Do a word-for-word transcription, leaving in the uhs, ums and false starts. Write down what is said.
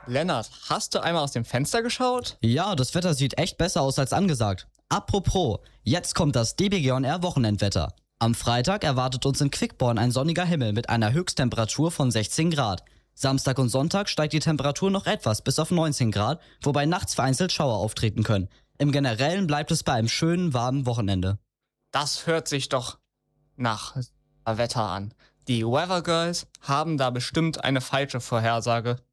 Lennart, hast du einmal aus dem Fenster geschaut? Ja, das Wetter sieht echt besser aus als angesagt. Apropos, jetzt kommt das D B G On Air Wochenendwetter. Am Freitag erwartet uns in Quickborn ein sonniger Himmel mit einer Höchsttemperatur von sechzehn Grad. Samstag und Sonntag steigt die Temperatur noch etwas bis auf neunzehn Grad, wobei nachts vereinzelt Schauer auftreten können. Im Generellen bleibt es bei einem schönen, warmen Wochenende. Das hört sich doch nach Wetter an. Die Weather Girls haben da bestimmt eine falsche Vorhersage.